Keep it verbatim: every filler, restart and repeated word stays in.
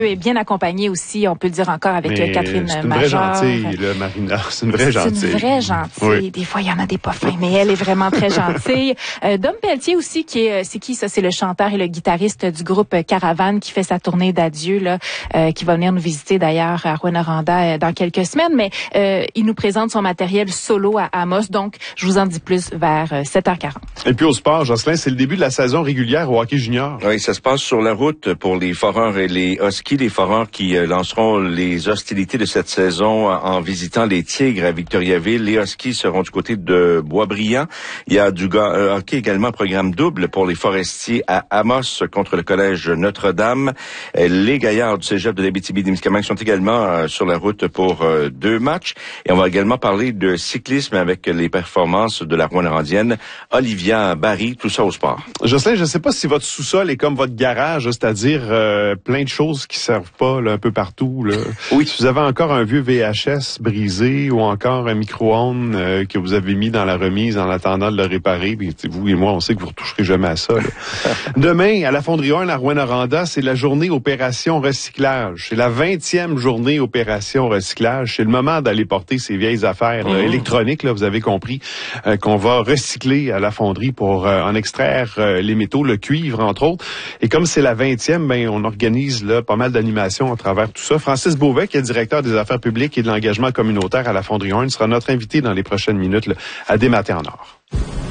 est bien accompagné aussi, on peut le dire encore, avec Mais Catherine c'est une Major. vraie gentille, là, Marina. C'est une vraie gentille. C'est une vraie gentille. Oui. Des fois, il y en a des pas fins, mais elle est vraiment très gentille. Euh, Dom Pelletier aussi, qui est, c'est qui ça? C'est le chanteur et le guitariste du groupe Caravane qui fait sa tournée d'adieu, là, euh, qui va venir nous visiter d'ailleurs à Rouyn-Noranda euh, dans quelques semaines. Mais euh, il nous présente son matériel solo à Amos. Donc, je vous en dis plus vers euh, sept heures quarante. Et puis au sport, Jocelyn, c'est le début de la saison régulière au hockey junior. Oui, ça se passe sur la route pour les Foreurs et les Huskies. Les Foreurs qui euh, lanceront les hostilités de cette saison en visitant les Tigres à Victoriaville. Les Huskies seront du côté de Boisbriand. Il y a du euh, hockey également, programme double pour les Forestiers à Amos contre le collège Notre-Dame. Euh, les Gaillards du cégep de l'Abitibi-Témiscamingue sont également euh, sur la route pour euh, deux matchs. Et on va également parler de cyclisme avec les performances de la Rouyn-Norandienne Olivia Barry, tout ça au sport. Jocelyn, je ne sais pas si votre sous-sol est comme votre garage, c'est-à-dire euh, plein de choses qui servent pas là, un peu partout. Là. Oui. Si vous avez encore un vieux V H S brisé ou encore un micro-ondes euh, que vous avez mis dans la remise en attendant de le réparer, puis vous et moi, on sait que vous ne retoucherez jamais à ça. Là. Demain, à la Fonderie un, à Rouyn-Noranda, c'est la journée Opération Recyclage. C'est la vingtième journée Opération Recyclage. C'est le moment d'aller porter ces vieilles affaires là, mmh. électroniques, là, vous avez compris, euh, qu'on va recycler à la fonderie pour euh, en extraire euh, les métaux, le cuivre, entre autres. Et comme c'est la vingtième, ben, on organise là pas mal d'animations à travers tout ça. Francis Beauvais, qui est directeur des affaires publiques et de l'engagement communautaire à la Fonderie un, sera notre invité dans les prochaines minutes là, à Des Matins en Or.